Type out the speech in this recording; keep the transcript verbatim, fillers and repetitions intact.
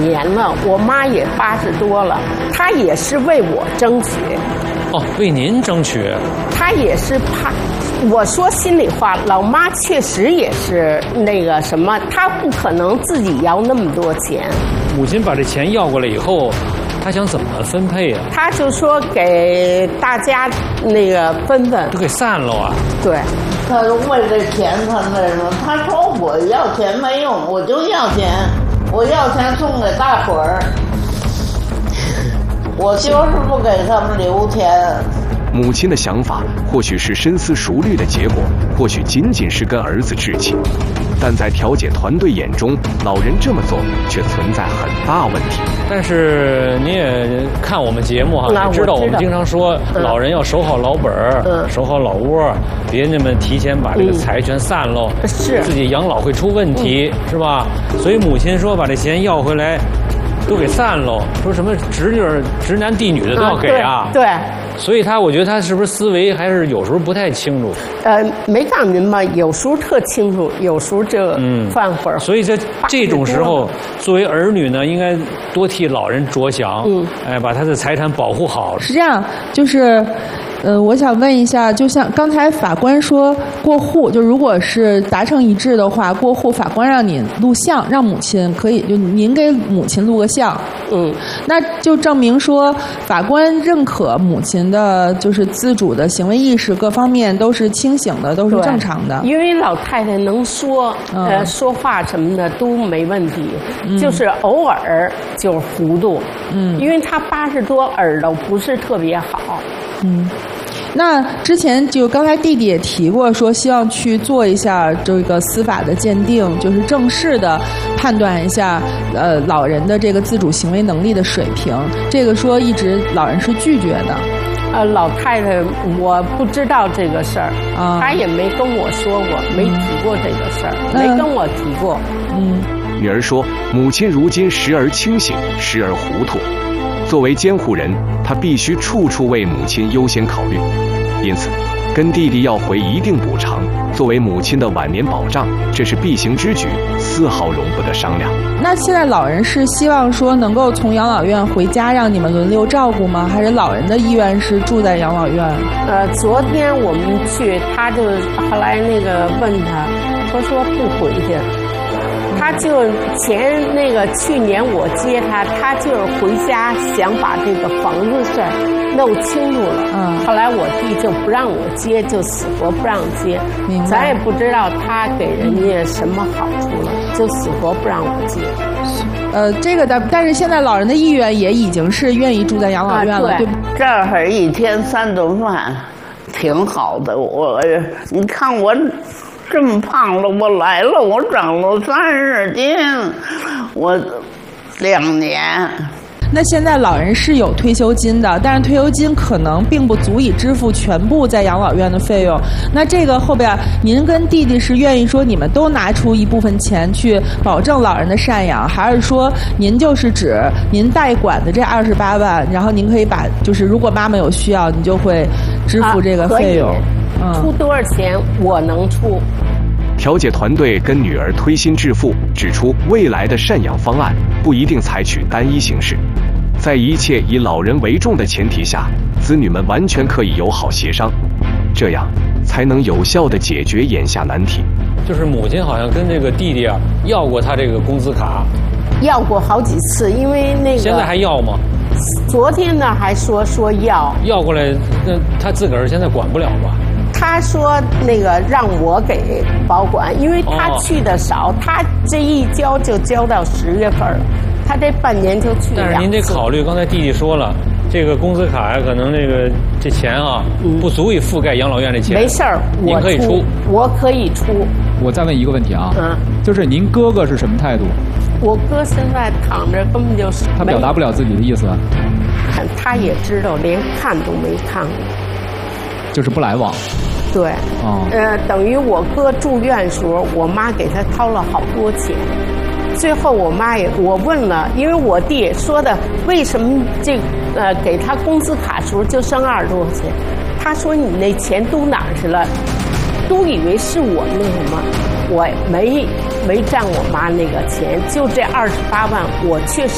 年了，我妈也八十多了，她也是为我争取。 哦，为您争取。 她也是怕。我说心里话，老妈确实也是那个什么，她不可能自己要那么多钱。 母亲把这钱要过来以后，她想怎么分配啊？ 她就说给大家那个分分， 都给散了啊。 对。 他为了钱，他那什么？他说我要钱没用，我就要钱，我要钱送给大伙儿，我就是不给他们留钱。 母亲的想法或许是深思熟虑的结果，或许仅仅是跟儿子置气，但在调解团队眼中，老人这么做却存在很大问题。 但是你也看我们节目哈， 也知道我们经常说、嗯、老人要守好老本儿、嗯，守好老窝，别那么提前把这个财全散喽、嗯， 是自己养老会出问题、嗯，是吧？所以母亲说把这钱要回来，都给散喽，说什么侄女、侄男弟女的都要给啊， 嗯、对。对所以他，我觉得他是不是思维还是有时候不太清楚？ 呃，没告诉您吧，有时候特清楚，有时候就犯会儿、嗯。 所以这这种时候，作为儿女呢，应该多替老人着想，嗯，哎，把他的财产保护好。 是这样，就是。呃，我想问一下，就像刚才法官说过户，就如果是达成一致的话，过户法官让你录像，让母亲可以就您给母亲录个像， 嗯， 那就证明说法官认可母亲的就是自主的行为意识各方面都是清醒的，都是正常的。 因为老太太能说，嗯、呃，说话什么的都没问题，嗯、就是偶尔就是糊涂，嗯，因为她八十多，耳朵不是特别好， 嗯。那之前就刚才弟弟也提过，说希望去做一下这个司法的鉴定，就是正式的判断一下，呃，老人的这个自主行为能力的水平。这个说一直老人是拒绝的。 呃，老太太我不知道这个事儿，啊，她也没跟我说过，没提过这个事儿，嗯，没跟我提过。 嗯， 女儿说，母亲如今时而清醒，时而糊涂。作为监护人，他必须处处为母亲优先考虑，因此跟弟弟要回一定补偿，作为母亲的晚年保障，这是必行之举，丝毫容不得商量。 那现在老人是希望说能够从养老院回家让你们轮流照顾吗？还是老人的意愿是住在养老院？ 呃，昨天我们去，他就后来那个问他，他说不回去。他就前那个去年我接他，他就是回家想把这个房子事儿弄清楚了。嗯，后来我弟就不让我接，就死活不让接。 明白。 咱也不知道他给人家什么好处了，就死活不让我接。 呃，这个的，但是现在老人的意愿也已经是愿意住在养老院了，啊、对, 对这儿一天三顿饭，挺好的。我，你看我。这么胖了，我来了，我长了三十斤，我两年。 那现在老人是有退休金的，但是退休金可能并不足以支付全部在养老院的费用。那这个后边，您跟弟弟是愿意说你们都拿出一部分钱去保证老人的赡养，还是说您就是指您代管的这二十八万，然后您可以把就是如果妈妈有需要，你就会支付这个费用？ 啊，出多少钱我能出。 调解团队跟女儿推心置腹，指出未来的赡养方案不一定采取单一形式，在一切以老人为重的前提下，子女们完全可以友好协商，这样才能有效地解决眼下难题。 就是母亲好像跟这个弟弟啊要过他这个工资卡， 要过好几次，因为那个现在还要吗？ 昨天呢还说说要要过来，那他自个儿现在管不了吧？ 他说那个让我给保管，因为他去的少，哦、他这一交就交到十月份了，他这半年就去两次。 但是您得考虑，刚才弟弟说了，这个工资卡呀，可能这个这钱啊、嗯，不足以覆盖养老院的钱。 没事儿， 您可以出， 我可以出。 我再问一个问题啊，嗯，就是您哥哥是什么态度？ 我哥现在躺着，根本就是他表达不了自己的意思。 他也知道，连看都没看过。 就是不来往。 对， 哦， 呃，等于我哥住院时候，我妈给他掏了好多钱。最后我妈也，我问了，因为我弟也说的，为什么这呃给他工资卡时候就剩二十多块钱？他说你那钱都哪儿去了？都以为是我那什么，我没没占我妈那个钱，就这二十八万，我确实。